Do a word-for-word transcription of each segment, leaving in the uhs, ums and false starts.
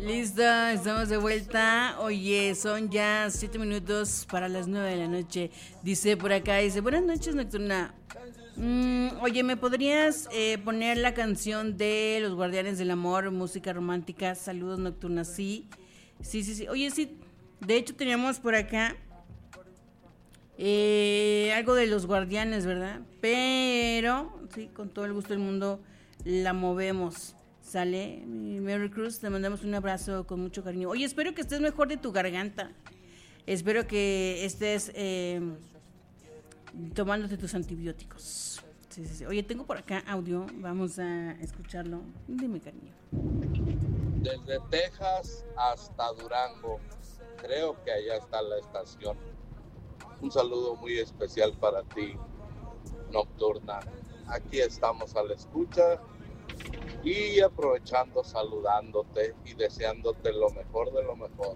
Listo, estamos de vuelta. Oye, son ya siete minutos para las nueve de la noche. Dice por acá, dice, buenas noches, Nocturna. Mm, oye, ¿me podrías eh, poner la canción de Los Guardianes del Amor, música romántica? Saludos, Nocturna. Sí, sí, sí, sí. Oye, sí, de hecho teníamos por acá eh, algo de Los Guardianes, ¿verdad? Pero, sí, con todo el gusto del mundo la movemos. Sale, Merry Cruz, te mandamos un abrazo con mucho cariño. Oye, espero que estés mejor de tu garganta. Espero que estés eh, tomándote tus antibióticos. Sí, sí, sí. Oye, tengo por acá audio, vamos a escucharlo. Dime, cariño. Desde Texas hasta Durango, creo que allá está la estación. Un saludo muy especial para ti, Nocturna. Aquí estamos a la escucha. Y aprovechando, saludándote y deseándote lo mejor de lo mejor.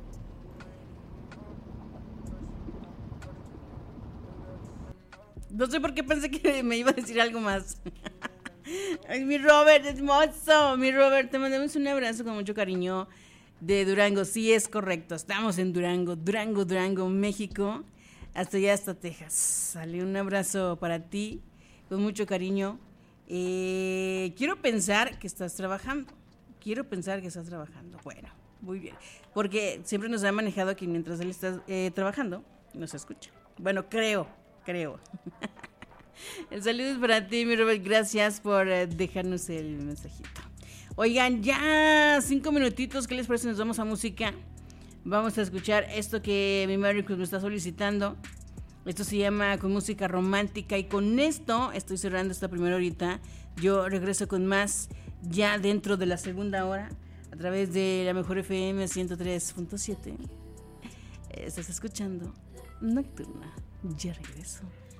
No sé por qué pensé que me iba a decir algo más. Ay, mi Robert, hermoso. Mi Robert, te mandamos un abrazo con mucho cariño de Durango. Sí, es correcto. Estamos en Durango, Durango, Durango, México. Hasta allá, hasta Texas. Sale un abrazo para ti con mucho cariño. Eh, quiero pensar que estás trabajando. Quiero pensar que estás trabajando. Bueno, muy bien. Porque siempre nos ha manejado que mientras él está eh, trabajando, nos escucha. Bueno, creo, creo. El saludo es para ti, mi Robert. Gracias por eh, dejarnos el mensajito. Oigan, ya cinco minutitos. ¿Qué les parece? Nos vamos a música. Vamos a escuchar esto que mi Mary Cruz me está solicitando. Esto se llama Con Música Romántica. Y con esto estoy cerrando esta primera horita. Yo regreso con más ya dentro de la segunda hora a través de la Mejor F M ciento tres punto siete. Estás escuchando Nocturna. Ya regreso.